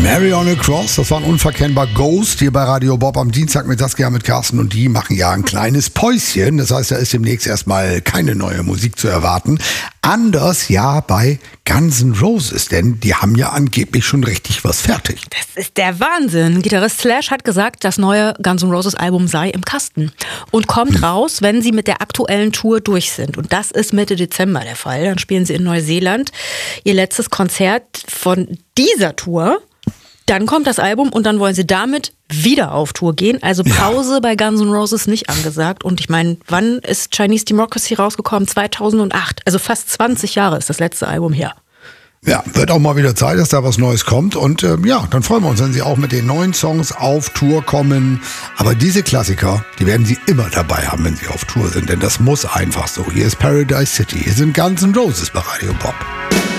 Mary on a Cross, das war ein unverkennbar Ghost hier bei Radio Bob am Dienstag mit Saskia, mit Carsten, und die machen ja ein kleines Päuschen. Das heißt, da ist demnächst erstmal keine neue Musik zu erwarten. Anders ja bei Guns N' Roses, denn die haben ja angeblich schon richtig was fertig. Das ist der Wahnsinn. Gitarrist Slash hat gesagt, das neue Guns N' Roses Album sei im Kasten und kommt raus, wenn sie mit der aktuellen Tour durch sind. Und das ist Mitte Dezember der Fall. Dann spielen sie in Neuseeland ihr letztes Konzert von dieser Tour. Dann kommt das Album und dann wollen sie damit wieder auf Tour gehen. Also Pause bei Guns N' Roses nicht angesagt. Und ich meine, wann ist Chinese Democracy rausgekommen? 2008. Also fast 20 Jahre ist das letzte Album her. Ja, wird auch mal wieder Zeit, dass da was Neues kommt. Und dann freuen wir uns, wenn sie auch mit den neuen Songs auf Tour kommen. Aber diese Klassiker, die werden sie immer dabei haben, wenn sie auf Tour sind. Denn das muss einfach so. Hier ist Paradise City. Hier sind Guns N' Roses bei Radio Pop.